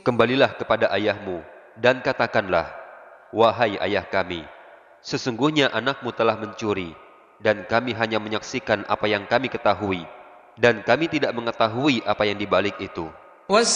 Kembalilah kepada ayahmu dan katakanlah, wahai ayah kami, sesungguhnya anakmu telah mencuri, dan kami hanya menyaksikan apa yang kami ketahui, dan kami tidak mengetahui apa yang di balik itu.